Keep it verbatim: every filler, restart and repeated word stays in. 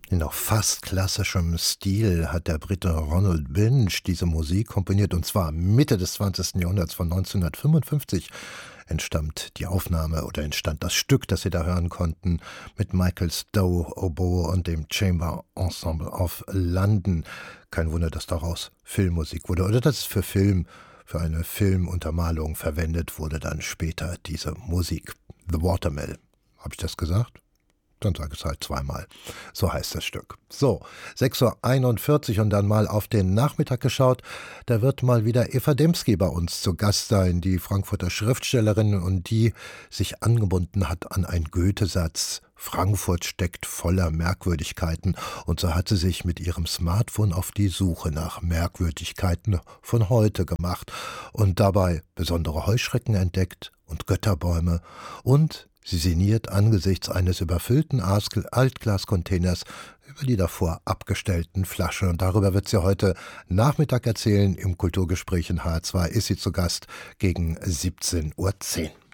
In noch fast klassischem Stil hat der Brite Ronald Binge diese Musik komponiert, und zwar Mitte des zwanzigsten Jahrhunderts. Von neunzehnhundertfünfundfünfzig entstammt die Aufnahme oder entstand das Stück, das Sie da hören konnten, mit Michael Stowe Oboe und dem Chamber Ensemble of London. Kein Wunder, dass daraus Filmmusik wurde, oder dass es für Film, für eine Filmuntermalung verwendet wurde dann später diese Musik. The Watermill. Habe ich das gesagt? Dann sage ich es halt zweimal. So heißt das Stück. So, sechs Uhr einundvierzig und dann mal auf den Nachmittag geschaut. Da wird mal wieder Eva Dembski bei uns zu Gast sein, die Frankfurter Schriftstellerin, und die sich angebunden hat an einen Goethe-Satz. Frankfurt steckt voller Merkwürdigkeiten, und so hat sie sich mit ihrem Smartphone auf die Suche nach Merkwürdigkeiten von heute gemacht und dabei besondere Heuschrecken entdeckt und Götterbäume, und sie sinniert angesichts eines überfüllten Altglascontainers über die davor abgestellten Flaschen. Und darüber wird sie heute Nachmittag erzählen. Im Kulturgespräch in H zwei ist sie zu Gast gegen siebzehn Uhr zehn.